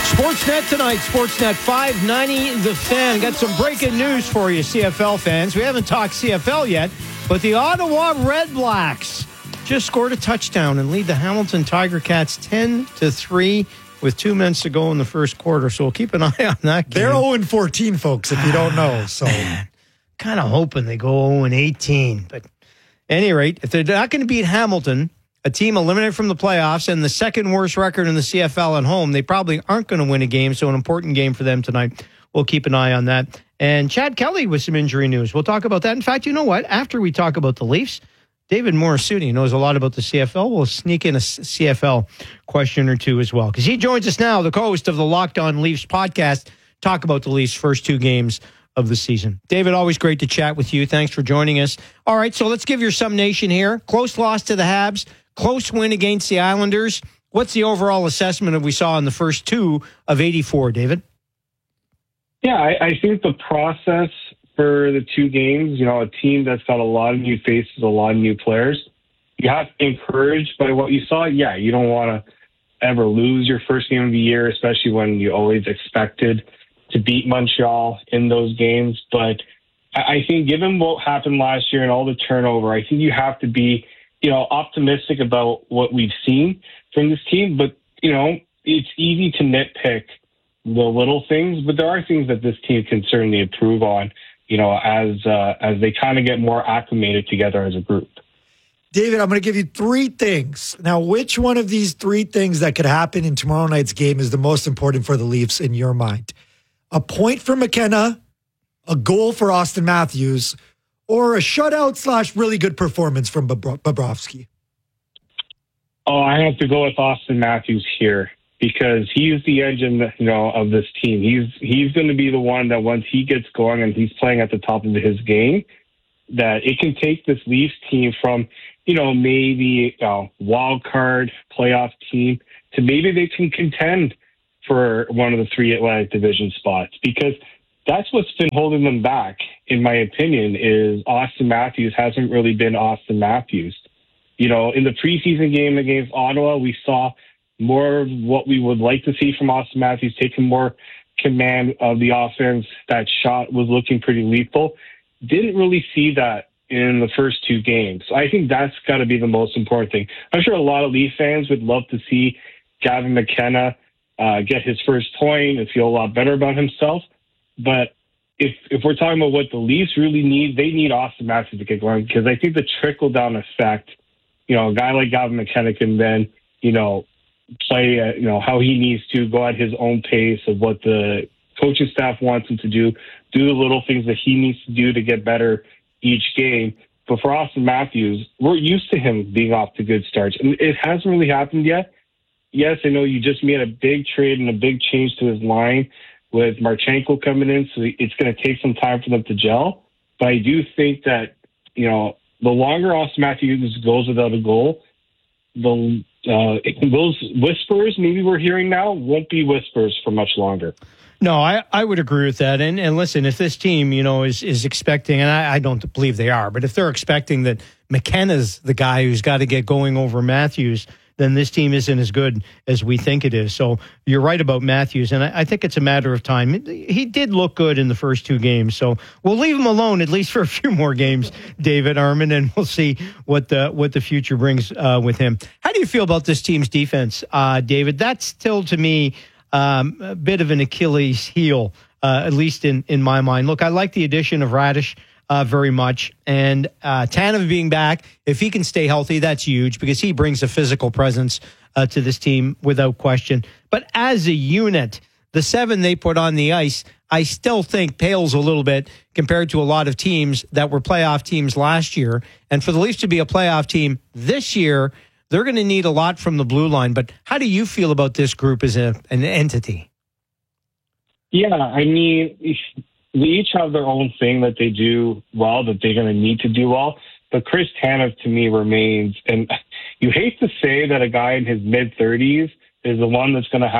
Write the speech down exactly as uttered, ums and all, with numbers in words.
Sportsnet tonight, Sportsnet five ninety, The Fan. Got some breaking news for you, C F L fans. We haven't talked C F L yet, but the Ottawa Red Blacks just scored a touchdown and lead the Hamilton Tiger Cats ten to three with two minutes to go in the first quarter. So we'll keep an eye on that game. They're oh and fourteen, folks, if you don't know. So kind of hoping they go oh and eighteen. But at any rate, if they're not going to beat Hamilton, a team eliminated from the playoffs and the second worst record in the C F L at home, they probably aren't going to win a game, so an important game for them tonight. We'll keep an eye on that. And Chad Kelly with some injury news. We'll talk about that. In fact, you know what? After we talk about the Leafs, David Morisuti knows a lot about the C F L. We'll sneak in a C F L question or two as well, because he joins us now, the co-host of the Locked On Leafs podcast, talk about the Leafs' first two games of the season. David, always great to chat with you. Thanks for joining us. All right, so let's give your summation here. Close loss to the Habs. Close win against the Islanders. What's the overall assessment of we saw in the first two of eighty-four, David? Yeah, I, I think the process for the two games, you know, a team that's got a lot of new faces, a lot of new players, you have to be encouraged by what you saw. Yeah, you don't want to ever lose your first game of the year, especially when you always expected to beat Montreal in those games. But I, I think given what happened last year and all the turnover, I think you have to be you know, optimistic about what we've seen from this team. But, you know, it's easy to nitpick the little things, but there are things that this team can certainly improve on, you know, as uh, as they kind of get more acclimated together as a group. David, I'm going to give you three things. Now, which one of these three things that could happen in tomorrow night's game is the most important for the Leafs in your mind? A point for McKenna, a goal for Austin Matthews, or a shutout slash really good performance from Bobrovsky? Oh, I have to go with Austin Matthews here because he's the engine, you know, of this team. He's he's going to be the one that once he gets going and he's playing at the top of his game, that it can take this Leafs team from, you know, maybe a wild card playoff team to maybe they can contend for one of the three Atlantic Division spots, because that's what's been holding them back, in my opinion, is Austin Matthews hasn't really been Austin Matthews. You know, in the preseason game against Ottawa, we saw more of what we would like to see from Austin Matthews, taking more command of the offense. That shot was looking pretty lethal. Didn't really see that in the first two games. So I think that's got to be the most important thing. I'm sure a lot of Leaf fans would love to see Gavin McKenna uh, get his first point and feel a lot better about himself. But if if we're talking about what the Leafs really need, they need Austin Matthews to get going, because I think the trickle-down effect, you know, a guy like Gavin McKenna can then, you know, play, uh, you know, how he needs to, go at his own pace of what the coaching staff wants him to do, do the little things that he needs to do to get better each game. But for Austin Matthews, we're used to him being off to good starts, and it hasn't really happened yet. Yes, I know you just made a big trade and a big change to his line with Marchenko coming in, so it's going to take some time for them to gel. But I do think that, you know, the longer Austin Matthews goes without a goal, the uh, those whispers maybe we're hearing now won't be whispers for much longer. No, I, I would agree with that. And and listen, if this team, you know, is is expecting, and I, I don't believe they are, but if they're expecting that McKenna's the guy who's got to get going over Matthews, then this team isn't as good as we think it is. So you're right about Matthews, and I, I think it's a matter of time. He did look good in the first two games, so we'll leave him alone at least for a few more games, David Armand, and we'll see what the what the future brings uh, with him. How do you feel about this team's defense, uh, David? That's still, to me, um, a bit of an Achilles heel, uh, at least in, in my mind. Look, I like the addition of Radish Uh, very much. And uh, Tanev being back, if he can stay healthy, that's huge, because he brings a physical presence uh, to this team without question. But as a unit, the seven they put on the ice, I still think pales a little bit compared to a lot of teams that were playoff teams last year. And for the Leafs to be a playoff team this year, they're going to need a lot from the blue line. But how do you feel about this group as a, an entity? Yeah, I mean, they each have their own thing that they do well, that they're going to need to do well. But Chris Tanev, to me, remains, and you hate to say that a guy in his mid-thirties is the one that's going to have